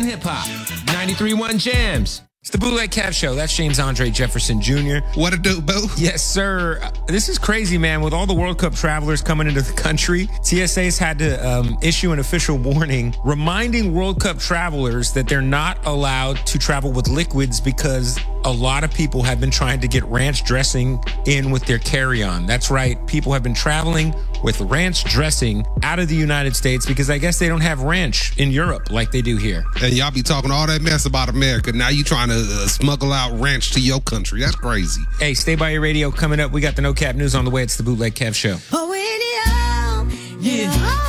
hip hop. 93.1 Jams. It's the Bootleg Kev Show. That's James Andre Jefferson Jr. What it do, boo? Yes, sir. This is crazy, man. With all the World Cup travelers coming into the country, TSA's had to issue an official warning reminding World Cup travelers that they're not allowed to travel with liquids because a lot of people have been trying to get ranch dressing in with their carry-on. That's right. People have been traveling with ranch dressing out of the United States because I guess they don't have ranch in Europe like they do here. And y'all be talking all that mess about America. Now you trying to smuggle out ranch to your country. That's crazy. Hey, stay by your radio. Coming up, we got the No Cap News on the way. It's the Bootleg Kev Show. Oh, yeah.